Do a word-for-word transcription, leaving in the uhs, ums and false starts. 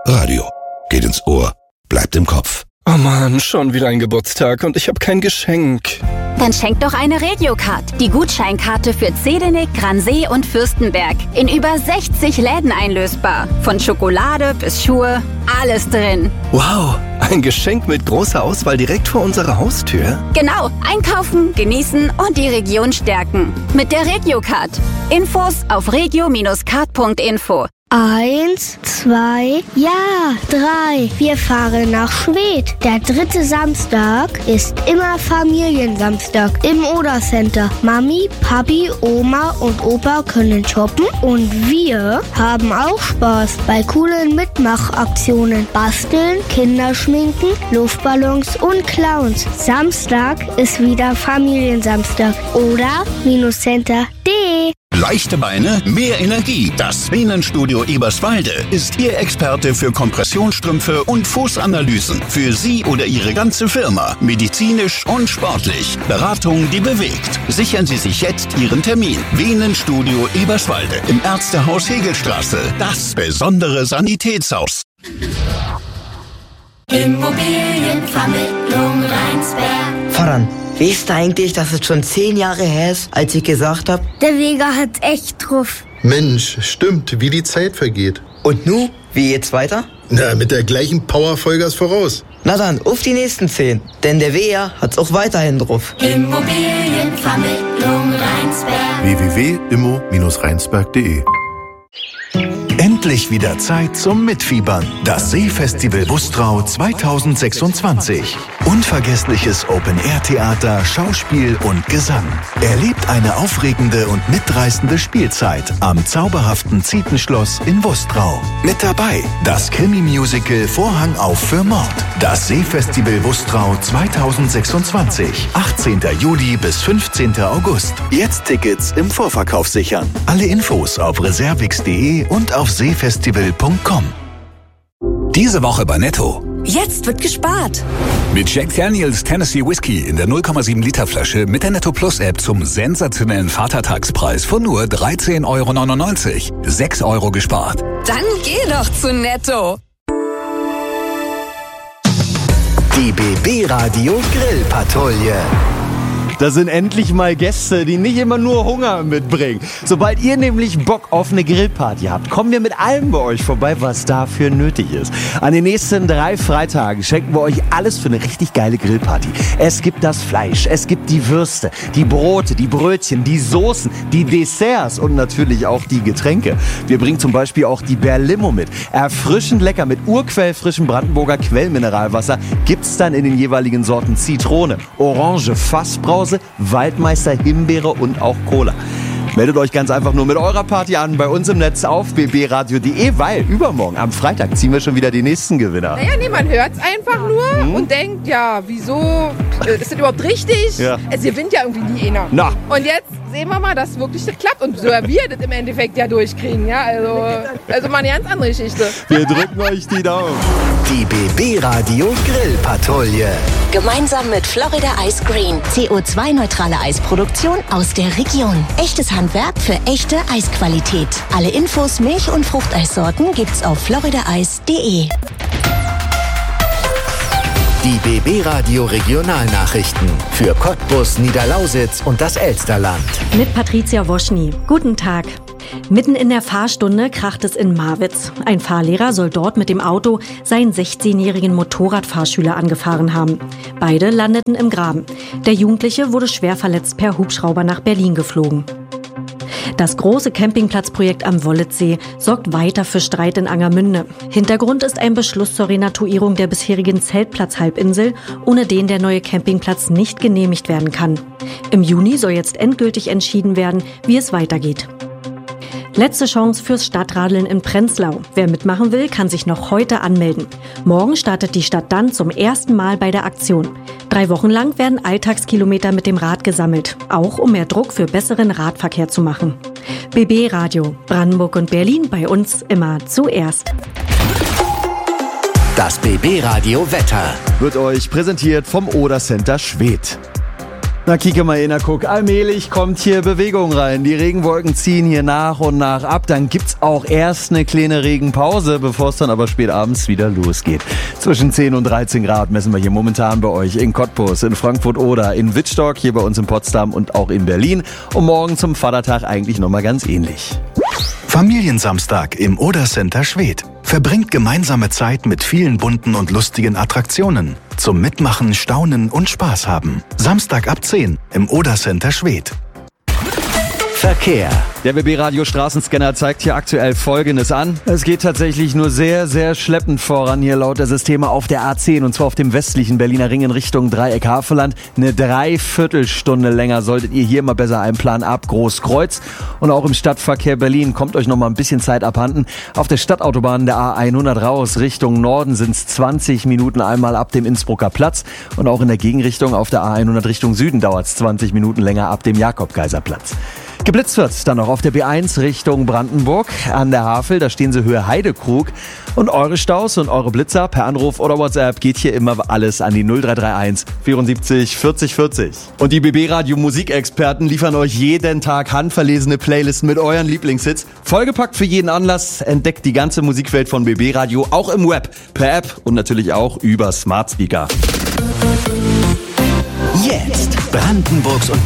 Radio. Geht ins Ohr, bleibt im Kopf. Oh Mann, schon wieder ein Geburtstag und ich habe kein Geschenk. Dann schenk doch eine Regiocard. Die Gutscheinkarte für Zedinek, Gransee und Fürstenberg. In über sechzig Läden einlösbar. Von Schokolade bis Schuhe, alles drin. Wow, ein Geschenk mit großer Auswahl direkt vor unserer Haustür? Genau, einkaufen, genießen und die Region stärken. Mit der Regiocard. Infos auf regio Bindestrich card Punkt info. Eins, zwei, ja, drei. Wir fahren nach Schwedt. Der dritte Samstag ist immer Familiensamstag im Oder Center. Mami, Papi, Oma und Opa können shoppen und wir haben auch Spaß bei coolen Mitmachaktionen. Basteln, Kinderschminken, Luftballons und Clowns. Samstag ist wieder Familiensamstag. Oder Center punkt de. Leichte Beine, mehr Energie. Das Venenstudio Eberswalde ist Ihr Experte für Kompressionsstrümpfe und Fußanalysen. Für Sie oder Ihre ganze Firma. Medizinisch und sportlich. Beratung, die bewegt. Sichern Sie sich jetzt Ihren Termin. Venenstudio Eberswalde im Ärztehaus Hegelstraße. Das besondere Sanitätshaus. Immobilienvermittlung Rheinsberg. Voran. Weißt du eigentlich, dass es schon zehn Jahre her ist, als ich gesagt habe? Der Vega hat echt drauf. Mensch, stimmt, wie die Zeit vergeht. Und nu, wie geht's weiter? Na, mit der gleichen Power Vollgas voraus. Na dann, auf die nächsten zehn. Denn der Vega hat's auch weiterhin drauf. Immobilienvermittlung Rheinsberg. w w w punkt immo Bindestrich rheinsberg punkt de. Endlich wieder Zeit zum Mitfiebern. Das Seefestival Wustrau zweitausendsechsundzwanzig. Unvergessliches Open-Air-Theater, Schauspiel und Gesang. Erlebt eine aufregende und mitreißende Spielzeit am zauberhaften Zietenschloss in Wustrau. Mit dabei das Krimi-Musical Vorhang auf für Mord. Das Seefestival Wustrau zweitausendsechsundzwanzig. achtzehnten Juli bis fünfzehnten August. Jetzt Tickets im Vorverkauf sichern. Alle Infos auf reservix punkt de und auf seefestival punkt com. Diese Woche bei Netto. Jetzt wird gespart. Mit Jack Daniels Tennessee Whiskey in der null Komma sieben Liter Flasche mit der Netto Plus App zum sensationellen Vatertagspreis von nur dreizehn Euro neunundneunzig. sechs Euro gespart. Dann geh doch zu Netto. Die B B Radio Grillpatrouille. Das sind endlich mal Gäste, die nicht immer nur Hunger mitbringen. Sobald ihr nämlich Bock auf eine Grillparty habt, kommen wir mit allem bei euch vorbei, was dafür nötig ist. An den nächsten drei Freitagen schenken wir euch alles für eine richtig geile Grillparty. Es gibt das Fleisch, es gibt die Würste, die Brote, die Brötchen, die Soßen, die Desserts und natürlich auch die Getränke. Wir bringen zum Beispiel auch die Berlimo mit. Erfrischend lecker mit urquellfrischem Brandenburger Quellmineralwasser gibt's dann in den jeweiligen Sorten Zitrone, Orange, Fassbrause, Waldmeister, Himbeere und auch Cola. Meldet euch ganz einfach nur mit eurer Party an bei uns im Netz auf b b radio punkt de, weil übermorgen am Freitag ziehen wir schon wieder die nächsten Gewinner. Naja, nee, man hört es einfach nur hm? und denkt, ja, wieso, ist das überhaupt richtig? Ja. Es gewinnt ja irgendwie nie einer. Na. Und jetzt sehen wir mal, dass wirklich das klappt und so wir das im Endeffekt ja durchkriegen. Ja? Also, also mal eine ganz andere Geschichte. Wir drücken euch die Daumen. Die B B Radio Grillpatrouille. Gemeinsam mit Florida Ice Green. C O zwei neutrale Eisproduktion aus der Region. Echtes Handwerk für echte Eisqualität. Alle Infos, Milch- und Fruchteissorten gibt's auf florida eis punkt de. Die B B Radio Regionalnachrichten für Cottbus, Niederlausitz und das Elsterland. Mit Patricia Woschny. Guten Tag. Mitten in der Fahrstunde kracht es in Marwitz. Ein Fahrlehrer soll dort mit dem Auto seinen sechzehnjährigen Motorradfahrschüler angefahren haben. Beide landeten im Graben. Der Jugendliche wurde schwer verletzt per Hubschrauber nach Berlin geflogen. Das große Campingplatzprojekt am Wollitzsee sorgt weiter für Streit in Angermünde. Hintergrund ist ein Beschluss zur Renatuierung der bisherigen Zeltplatzhalbinsel, ohne den der neue Campingplatz nicht genehmigt werden kann. Im Juni soll jetzt endgültig entschieden werden, wie es weitergeht. Letzte Chance fürs Stadtradeln in Prenzlau. Wer mitmachen will, kann sich noch heute anmelden. Morgen startet die Stadt dann zum ersten Mal bei der Aktion. Drei Wochen lang werden Alltagskilometer mit dem Rad gesammelt, auch um mehr Druck für besseren Radverkehr zu machen. B B Radio, Brandenburg und Berlin, bei uns immer zuerst. Das B B Radio Wetter wird euch präsentiert vom Oder Center Schwedt. Na, kicke mal in, guck. Allmählich kommt hier Bewegung rein. Die Regenwolken ziehen hier nach und nach ab. Dann gibt's auch erst eine kleine Regenpause, bevor es dann aber spät abends wieder losgeht. Zwischen zehn und dreizehn Grad messen wir hier momentan bei euch in Cottbus, in Frankfurt-Oder, in Wittstock, hier bei uns in Potsdam und auch in Berlin. Und morgen zum Vatertag eigentlich nochmal ganz ähnlich. Familiensamstag im Oder Center Schwedt. Verbringt gemeinsame Zeit mit vielen bunten und lustigen Attraktionen. Zum Mitmachen, Staunen und Spaß haben. Samstag ab zehn im Oder Center Schwedt. Verkehr. Der B B-Radio Straßenscanner zeigt hier aktuell Folgendes an. Es geht tatsächlich nur sehr, sehr schleppend voran hier laut der Systeme auf der A zehn und zwar auf dem westlichen Berliner Ring in Richtung Dreieck Havelland. Eine Dreiviertelstunde länger solltet ihr hier mal besser einplanen ab Großkreuz. Und auch im Stadtverkehr Berlin kommt euch noch mal ein bisschen Zeit abhanden. Auf der Stadtautobahn der A hundert raus Richtung Norden sind es zwanzig Minuten einmal ab dem Innsbrucker Platz. Und auch in der Gegenrichtung auf der A hundert Richtung Süden dauert es zwanzig Minuten länger ab dem Jakob-Kaiser-Platz. Geblitzt wird dann noch auf der B eins Richtung Brandenburg an der Havel, da stehen sie Höhe Heidekrug. Und eure Staus und eure Blitzer per Anruf oder WhatsApp geht hier immer alles an die null drei drei eins vierundsiebzig vierzig vierzig. Und die B B-Radio Musikexperten liefern euch jeden Tag handverlesene Playlisten mit euren Lieblingshits. Vollgepackt für jeden Anlass, entdeckt die ganze Musikwelt von B B-Radio auch im Web, per App und natürlich auch über Smart Speaker. Jetzt Brandenburgs und